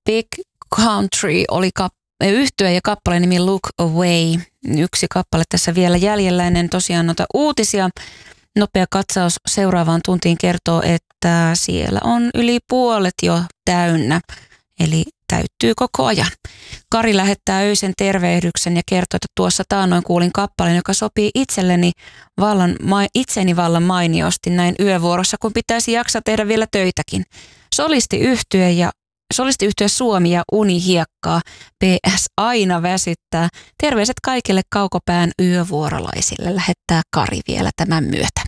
Big Country oli yhtye ja kappaleen nimi Look Away. Yksi kappale tässä vielä jäljellä ennen tosiaan noita uutisia. Nopea katsaus seuraavaan tuntiin kertoo, että siellä on yli puolet jo täynnä, eli täyttyy koko ajan. Kari lähettää öisen tervehdyksen ja kertoo, että tuossa taannoin kuulin kappaleen, joka sopii itseni vallan mainiosti näin yövuorossa, kun pitäisi jaksaa tehdä vielä töitäkin. Solistiyhtye Suomi ja Unihiekkaa. PS aina väsyttää. Terveiset kaikille kaukopään yövuorolaisille, lähettää Kari vielä tämän myötä.